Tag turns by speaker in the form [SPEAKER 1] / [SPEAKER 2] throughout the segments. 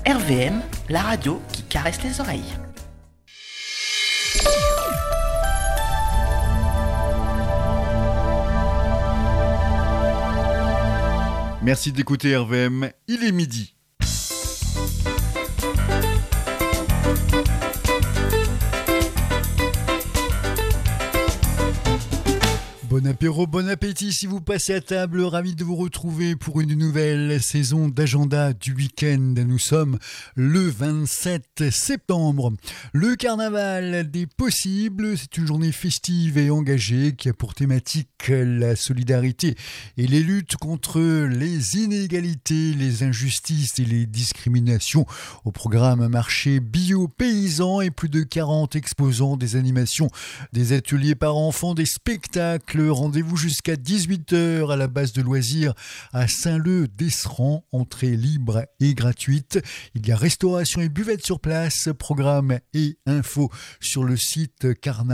[SPEAKER 1] RVM, la radio qui caresse les oreilles.
[SPEAKER 2] Merci d'écouter RVM, il est midi. Bon apéro, bon appétit si vous passez à table, ravi de vous retrouver pour une nouvelle saison d'agenda du week-end. Nous sommes le 27 septembre. Le carnaval des possibles, c'est une journée festive et engagée qui a pour thématique la solidarité et les luttes contre les inégalités, les injustices et les discriminations. Au programme, un marché bio-paysan et plus de 40 exposants, des animations, des ateliers par enfants, des spectacles. Rendez-vous jusqu'à 18h à la base de loisirs à Saint-Leu-d'Esserand. Entrée libre et gratuite. Il y a restauration et buvette sur place. Programme et infos sur le site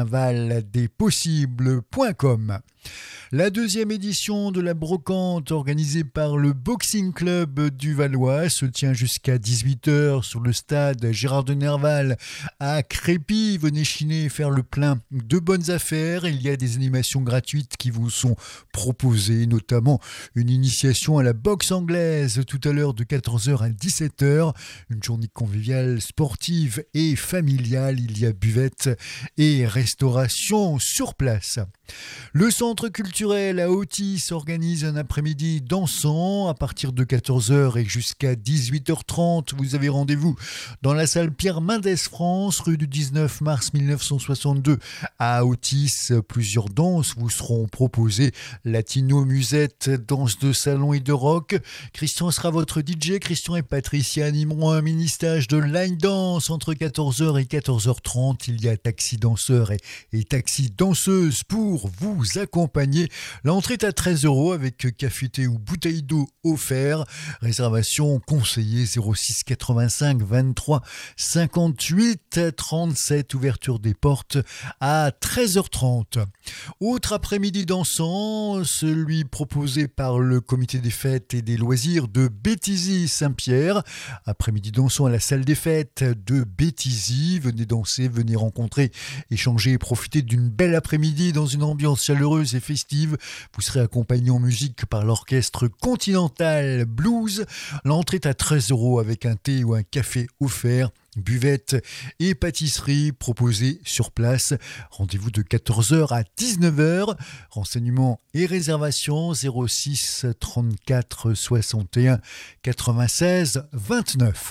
[SPEAKER 2] carnavaldespossibles.com. La deuxième édition de la brocante organisée par le Boxing Club du Valois se tient jusqu'à 18h sur le stade Gérard de Nerval à Crépy. Venez chiner et faire le plein de bonnes affaires. Il y a des animations gratuites qui vous sont proposées, notamment une initiation à la boxe anglaise tout à l'heure de 14h à 17h. Une journée conviviale, sportive et familiale. Il y a buvette et restauration sur place. Le centre culturel à Otis organise un après-midi dansant à partir de 14h et jusqu'à 18h30. Vous avez rendez-vous dans la salle Pierre Mendès France, rue du 19 mars 1962 à Otis. Plusieurs danses vous seront proposées. Latino, musette, danse de salon et de rock. Christian sera votre DJ. Christian et Patricia animeront un mini-stage de line dance entre 14h et 14h30. Il y a taxi danseur et taxi danseuse pour vous accompagner. L'entrée est à 13€ avec café, thé ou bouteille d'eau offert. Réservation conseillée 06 85 23 58 37. Ouverture des portes à 13h30. Autre après-midi dansant, celui proposé par le comité des fêtes et des loisirs de Béthisy Saint-Pierre. Après-midi dansant à la salle des fêtes de Béthisy. Venez danser, venez rencontrer, échanger et profiter d'une belle après-midi dans une ambiance chaleureuse et festive. Vous serez accompagné en musique par l'orchestre Continental Blues. L'entrée est à 13€ avec un thé ou un café offert. Buvette et pâtisserie proposées sur place. Rendez-vous de 14h à 19h. Renseignements et réservations 06 34 61 96 29.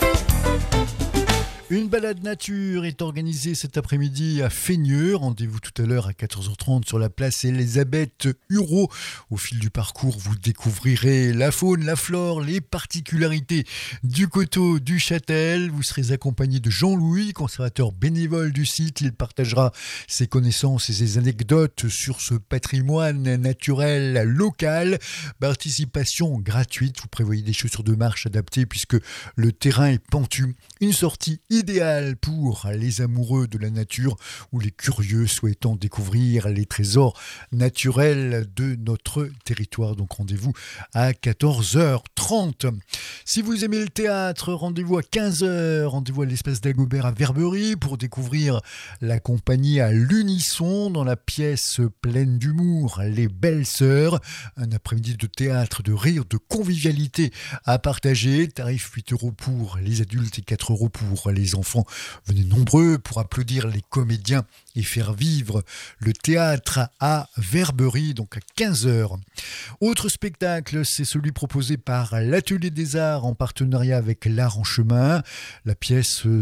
[SPEAKER 2] Une balade nature est organisée cet après-midi à Feigneux. Rendez-vous tout à l'heure à 14h30 sur la place Elisabeth Hureau. Au fil du parcours, vous découvrirez la faune, la flore, les particularités du coteau du Châtel. Vous serez accompagné de Jean-Louis, conservateur bénévole du site. Il partagera ses connaissances et ses anecdotes sur ce patrimoine naturel local. Participation gratuite. Vous prévoyez des chaussures de marche adaptées puisque le terrain est pentu. Une sortie idéal pour les amoureux de la nature ou les curieux souhaitant découvrir les trésors naturels de notre territoire. Donc rendez-vous à 14h30. Si vous aimez le théâtre, rendez-vous à 15h. Rendez-vous à l'espace d'Agobert à Verberie pour découvrir la compagnie à l'unisson dans la pièce pleine d'humour Les Belles Sœurs. Un après-midi de théâtre, de rire, de convivialité à partager. Tarif 8€ pour les adultes et 4€ pour les enfants. Venez nombreux pour applaudir les comédiens et faire vivre le théâtre à Verberie, donc à 15h. Autre spectacle, c'est celui proposé par l'Atelier des Arts en partenariat avec l'Art en Chemin. La pièce